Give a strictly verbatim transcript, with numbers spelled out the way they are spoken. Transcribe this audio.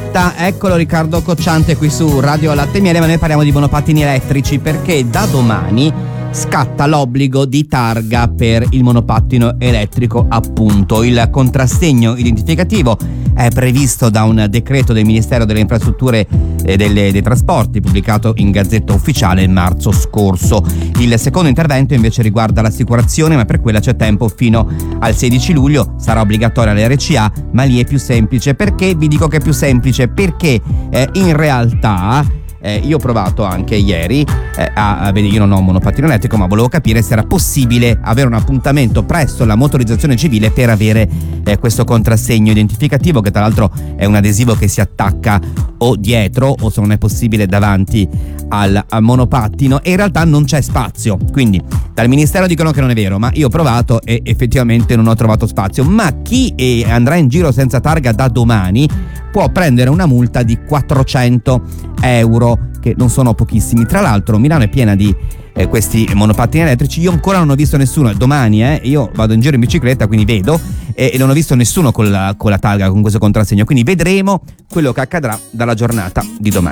diretta. Eccolo Riccardo Cocciante qui su Radio Latte e Miele, ma noi parliamo di monopattini elettrici perché da domani scatta l'obbligo di targa per il monopattino elettrico, appunto. Il contrassegno identificativo è previsto da un decreto del Ministero delle Infrastrutture e delle, dei Trasporti pubblicato in Gazzetta Ufficiale il marzo scorso. Il secondo intervento invece riguarda l'assicurazione, ma per quella c'è tempo fino al sedici luglio. Sarà obbligatoria l'R C A, ma lì è più semplice. Perché vi dico che è più semplice? Perché eh, in realtà Eh, io ho provato anche ieri eh, a, a vedere, io non ho un monopattino elettrico, ma volevo capire se era possibile avere un appuntamento presso la motorizzazione civile per avere eh, questo contrassegno identificativo, che tra l'altro è un adesivo che si attacca o dietro o, se non è possibile, davanti al, al monopattino, e in realtà non c'è spazio. Quindi dal Ministero dicono che non è vero, ma io ho provato e effettivamente non ho trovato spazio. Ma chi eh, andrà in giro senza targa da domani può prendere una multa di quattrocento euro, che non sono pochissimi. Tra l'altro Milano è piena di eh, questi monopattini elettrici. Io ancora non ho visto nessuno. Domani eh, io vado in giro in bicicletta, quindi vedo, e, e non ho visto nessuno con la, con la targa, con questo contrassegno. Quindi vedremo quello che accadrà dalla giornata di domani.